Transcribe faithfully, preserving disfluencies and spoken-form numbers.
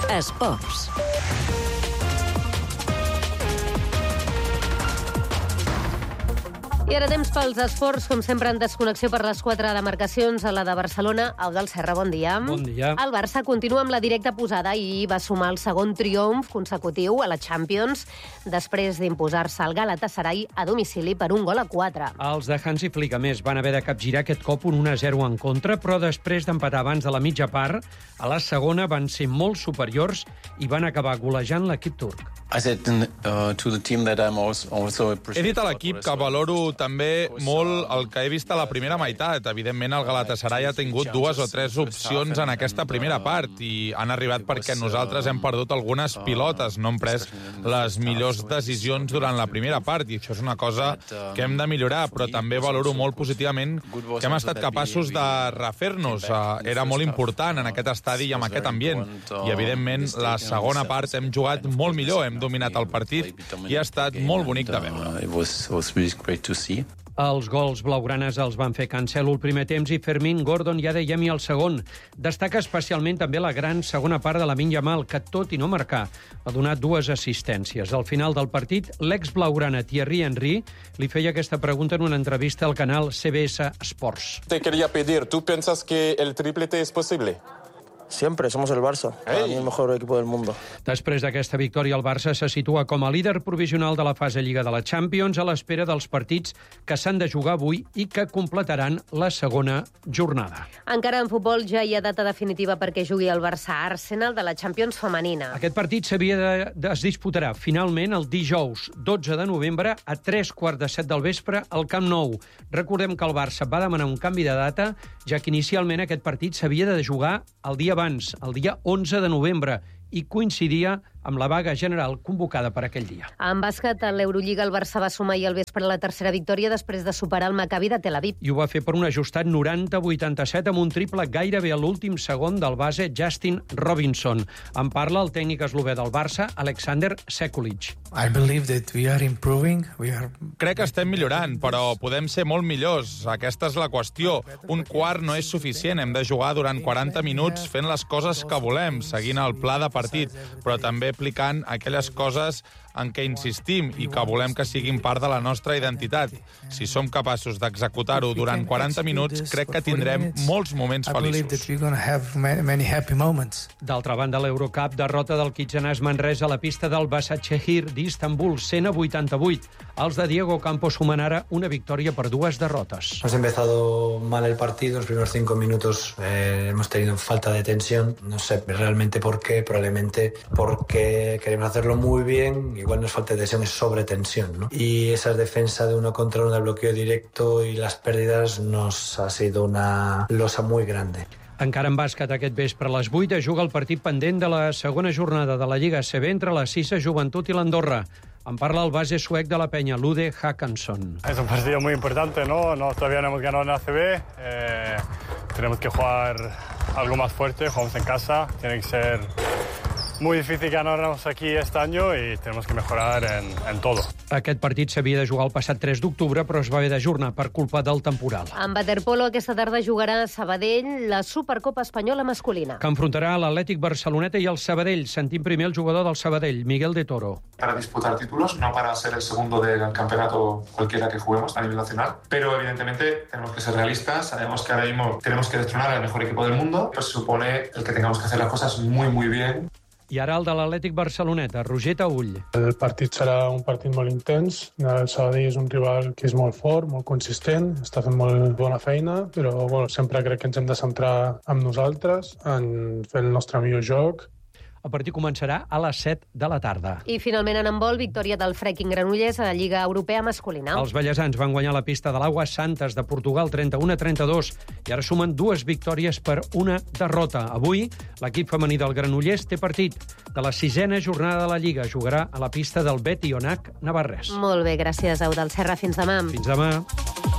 Esports. I ara temps pels esports, com sempre en desconnexió per les quatre demarcacions, a la de Barcelona. Eudald Serra, bon dia. Bon dia. El Barça continua amb la directa posada i va sumar el segon triomf consecutiu a la Champions després d'imposar-se al Galatasaray a domicili per un gol a quatre. Els de Hansi Flick, a més, van haver de capgirar aquest cop un un a zero en contra, però després d'empatar abans de la mitja part, a la segona van ser molt superiors i van acabar golejant l'equip turc. I said uh, to the team that I'm also, also He dit a l'equip que valoro també molt el que he vist a la primera meitat. Evidentment, el Galatasaray ha tingut dues o tres opcions en aquesta primera part i han arribat perquè nosaltres hem perdut algunes pilotes, no hem pres les millors decisions durant la primera part, i això és una cosa que hem de millorar, però també valoro molt positivament que hem estat capaços de refer-nos. Era molt important en aquest estadi i amb aquest ambient, i evidentment la segona part hem jugat molt millor, hem dominat el partit i ha estat molt bonic de veure. Els gols blaugranes els van fer Cancelo el primer temps i Fermín, Gordon i Adeyemi el segon. Destaca especialment també la gran segona part de Lamine Yamal, que tot i no marcar va donar dues assistències. Al final del partit, l'ex blaugrana Thierry Henry li feia aquesta pregunta en una entrevista al canal C B S Sports. Te quería pedir, ¿tú piensas que el triplete es posible? Siempre, somos el Barça, para mí el mejor equipo del mundo. Després d'aquesta victòria, el Barça se situa com a líder provisional de la fase Lliga de la Champions a l'espera dels partits que s'han de jugar avui i que completaran la segona jornada. Encara en futbol ja hi ha data definitiva perquè jugui el Barça-Arsenal de la Champions femenina. Aquest partit s'havia de, de, es disputarà finalment el dijous dotze de novembre a tres quarts de set del vespre al Camp Nou. Recordem que el Barça va demanar un canvi de data, ja que inicialment aquest partit s'havia de jugar el dia abans, el dia onze de novembre, i coincidia amb la vaga general convocada per aquell dia. En bàsquet, a l'Eurolliga, el Barça va sumar ahir al vespre la tercera victòria després de superar el Maccabi de Tel Aviv. I ho va fer per un ajustat noranta a vuitanta-set amb un triple gairebé a l'últim segon del base Justin Robinson. En parla el tècnic eslové del Barça, Alexander Sekulic. I believe that we are improving. We are... Crec que estem millorant, però podem ser molt millors. Aquesta és la qüestió. Un quart no és suficient. Hem de jugar durant quaranta minuts fent les coses que volem, seguint el pla de partit, però també aplicant aquelles coses en què insistim i que volem que siguin part de la nostra identitat. Si som capaços d'executar-ho durant quaranta minuts, crec que tindrem molts moments feliços. D'altra banda, l'Eurocup, derrota del Kitsenàs Manresa a la pista del Başakşehir d'Istanbul, cent a vuitanta-vuit. Els de Diego Campos sumen ara una victòria per dues derrotes. Hemos empezado mal el partido, los primeros cinco minutos eh, hemos tenido falta de tensión, no sé realmente por qué, probablemente porque queremos hacerlo muy bien, igual nos falta de tensión, es sobretensión, ¿no? Y esa defensa de uno contra uno, de bloqueo directo y las pérdidas nos ha sido una losa muy grande. Encara en bàsquet, aquest vespre a les vuit es juga el partit pendent de la segona jornada de la Lliga A C B entre la Sisa Joventut i l'Andorra. En parla el base suec de la Peña, Lude Hackanson. Es un partido muy importante, ¿no? No, todavía no hemos ganado en A C B. Eh, tenemos que jugar algo más fuerte, jugamos en casa. Tiene que ser muy difícil ganarnos aquí este año y tenemos que mejorar en, en todo. Aquest partit s'havia de jugar el passat tres d'octubre, però es va haver d'ajornar per culpa del temporal. En waterpolo aquesta tarda jugarà a Sabadell la Supercopa Espanyola masculina, que enfrontarà l'Atlètic Barceloneta i el Sabadell. Sentim primer el jugador del Sabadell, Miguel de Toro. Para disputar títulos, no para ser el segundo del campeonato cualquiera que juguemos a nivel nacional, pero evidentemente tenemos que ser realistas, sabemos que ahora mismo tenemos que destronar al mejor equipo del mundo, pues se supone el que tengamos que hacer las cosas muy muy bien. I ara el de l'Atlètic Barceloneta, Roger Taüll. El partit serà un partit molt intens. El Sabadell és un rival que és molt fort, molt consistent, està fent molt bona feina, però bueno, sempre crec que ens hem de centrar en nosaltres, en fer el nostre millor joc. El partit començarà a les set de la tarda. I finalment en handbol, victòria del Freaking Granollers a la Lliga Europea masculina. Els ballesans van guanyar la pista de l'Aguas Santes de Portugal trenta-u a trenta-dos i ara sumen dues victòries per una derrota. Avui, l'equip femení del Granollers té partit de la sisena jornada de la Lliga. Jugarà a la pista del Betionac Navarrés. Molt bé, gràcies, Eudald Serra. Fins demà. Fins demà.